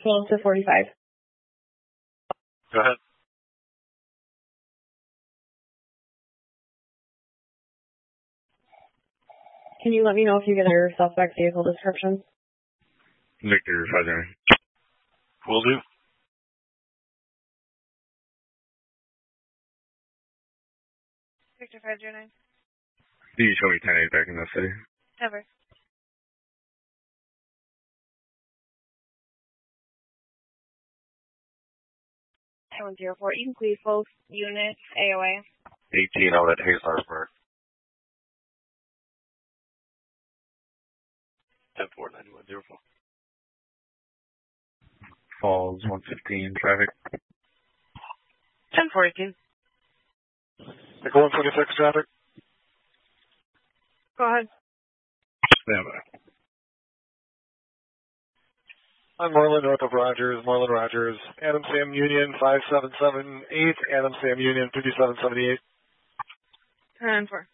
12 to 45. Go ahead. Can you let me know if you get your suspect vehicle description? Victor 509. Will do. Victor 509. Do you show me 10-8 back in the city? Never. Town 04. You can please both units, AOA. 18 out at Hazard Park. 10-4-91-04. Falls 115 traffic. 10-4-18. Echo 126 traffic. Go ahead. Stand by. I'm Moreland, north of Rogers, Moreland Rogers, Adam Sam Union 5778, Adam Sam Union 5778. 10-4.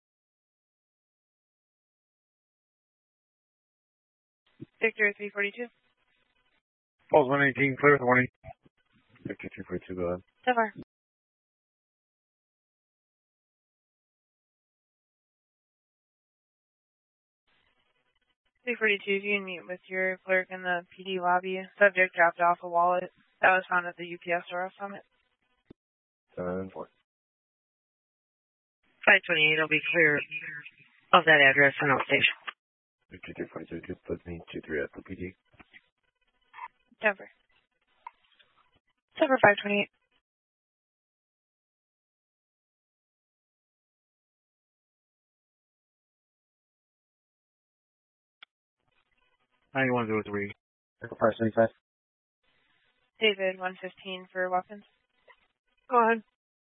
Victor 342. Falls 118, clear with warning. Victor 242, go ahead. 10-4. $342, you can meet with your clerk in the PD lobby. Subject dropped off a wallet that was found at the UPS store off Summit. 10-4. 528 will be clear of that address and outstation. Victor 242, put me 23 at the PD. Denver. Denver 528. $9103. Echo 575. David 115 for weapons. Go ahead.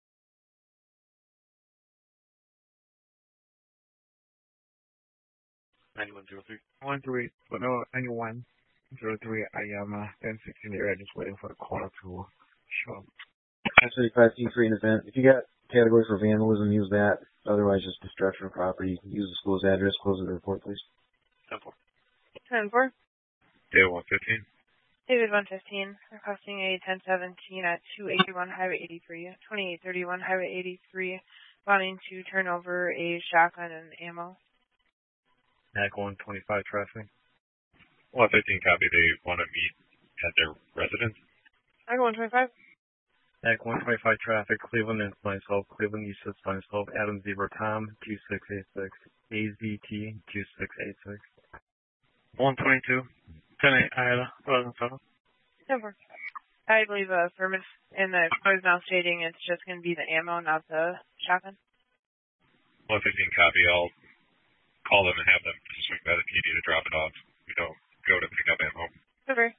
$9103. 138, but no, 9103. I am 1016 there. I'm just waiting for the call to show up. 575 T3 in event. If you got categories for vandalism, use that. Otherwise, just destruction of property. Use the school's address. Close the report, please. 10-4. 10-4. David 115. David 115, requesting a 1017 at 281 Highway 83, 2831 Highway 83, wanting to turn over a shotgun and ammo. NAC 125 traffic. 115 copy. They want to meet at their residence. NAC 125. NAC 125 traffic. Cleveland and Spinesville. Cleveland East of Spinesville. Adam Zebra Tom 2686. AZT 2686. 122. 10-8 Iowa 117. Denver. I believe a permit in the code now stating it's just going to be the ammo, not the shotgun. 115 copy. I'll call them and have them swing by the PD to drop it off. We don't go to pick up ammo. Denver.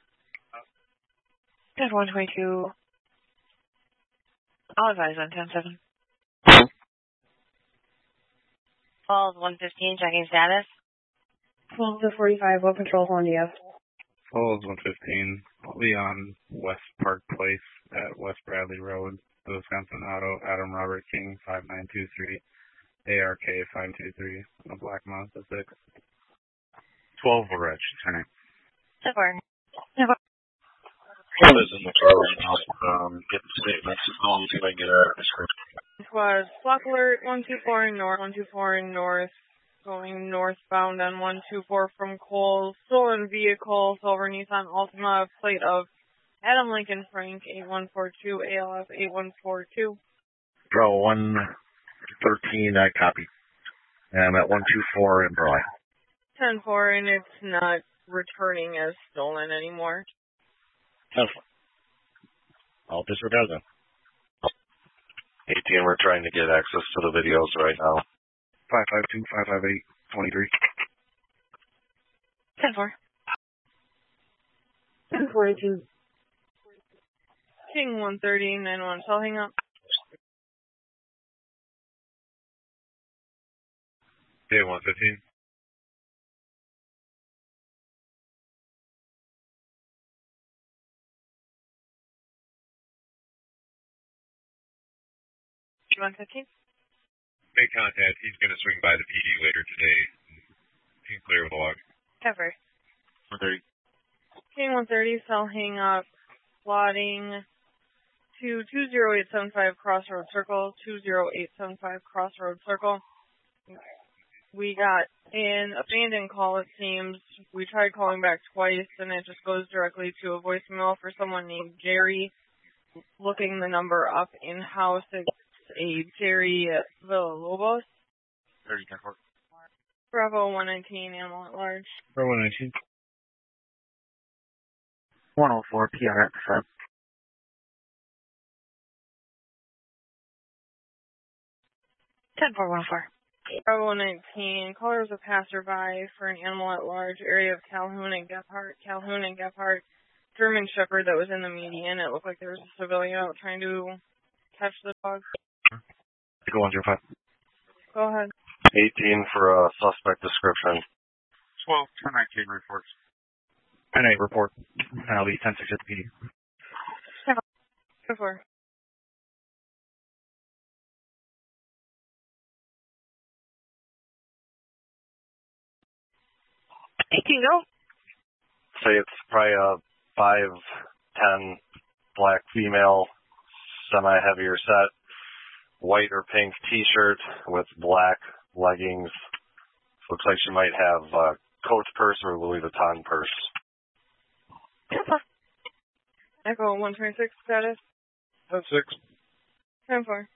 Denver 122. I'll advise on 10-7. Falls 115, checking status. 12 to 45, what patrol phone do you have? Falls 115, Leon West Park Place at West Bradley Road, Wisconsin Auto, Adam Robert King 5923, ARK 523, a black Mazda 6. 12 will reach, turn it. Denver. What is in the car right now? Get the statements. I'll see if I can get a description. This was Block Alert 124 North, 124 North, going northbound on 124 from Coles. Stolen vehicle, silver Nissan Altima, plate of Adam Lincoln Frank 8142, ALF 8142. Bro, 113, I copy. I'm at 124 in Broy. 10-4, and it's not returning as stolen anymore. 10-4. I'll disregard them. 18, we're trying to get access to the videos right now. 552, 558, 23. 10-4. 1042. King 130, 91, so I'll hang up. Day 115. Make contact. He's going to swing by the PD later today. He can clear with a log. Denver. 130. King 130, cell hang up, plotting to 20875 Crossroad Circle, 20875 Crossroad Circle. We got an abandoned call, it seems. We tried calling back twice, and it just goes directly to a voicemail for someone named Jerry. Looking the number up in-house, it's a Jerry Villalobos. 30-10-4. Bravo 119, animal at large. Bravo 119. 104 PR at the front. 104. Bravo 119, caller is a passerby for an animal at large, area of Calhoun and Gephardt. German Shepherd that was in the median. It looked like there was a civilian out trying to catch the dog. Go 105. Go ahead. 18 for a suspect description. 12, 1019 reports. 10-8 report. And I'll be 10-6 at the PD. Go for it. Say it's probably a 5'10" black female, semi-heavier set, white or pink t-shirt with black leggings. Looks like she might have a Coach purse or Louis Vuitton purse. Echo 126 status. 10-6. 10-4.